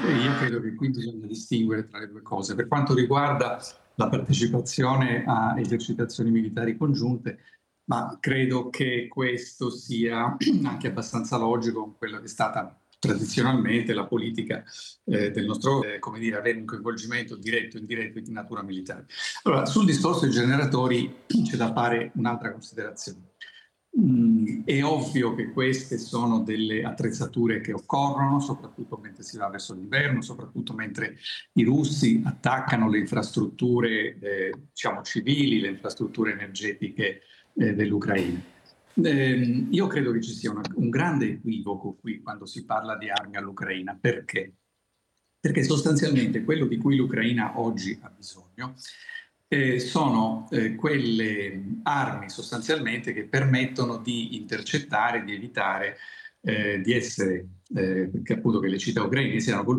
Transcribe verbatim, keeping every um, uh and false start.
E io credo che qui bisogna distinguere tra le due cose. Per quanto riguarda la partecipazione a esercitazioni militari congiunte, ma credo che questo sia anche abbastanza logico con quella che è stata tradizionalmente la politica eh, del nostro, eh, come dire, avere un coinvolgimento diretto e indiretto di natura militare. Allora, sul discorso dei generatori c'è da fare un'altra considerazione. Mm, è ovvio che queste sono delle attrezzature che occorrono, soprattutto mentre si va verso l'inverno, soprattutto mentre i russi attaccano le infrastrutture, eh, diciamo, civili, le infrastrutture energetiche eh, dell'Ucraina. Eh, io credo che ci sia una, un grande equivoco qui quando si parla di armi all'Ucraina. Perché? Perché sostanzialmente quello di cui l'Ucraina oggi ha bisogno eh, sono eh, quelle armi sostanzialmente che permettono di intercettare, di evitare eh, di essere, eh, che appunto che le città ucraine siano colpite